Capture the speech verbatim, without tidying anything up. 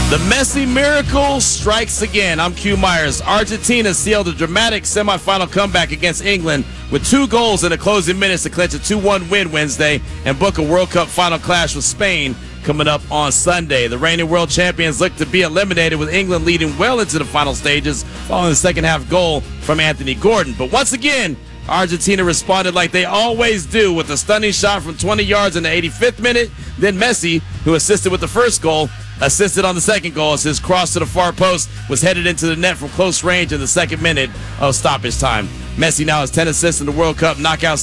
The Messi miracle strikes again. I'm Q Myers. Argentina sealed a dramatic semifinal comeback against England with two goals in the closing minutes to clinch a two one win Wednesday and book a World Cup final clash with Spain coming up on Sunday. The reigning world champions look to be eliminated, with England leading well into the final stages following the second half goal from Anthony Gordon. But once again, Argentina responded like they always do, with a stunning shot from twenty yards in the eighty-fifth minute. Then Messi, who assisted with the first goal, assisted on the second goal as his cross to the far post was headed into the net from close range in the second minute of stoppage time. Messi now has ten assists in the World Cup knockout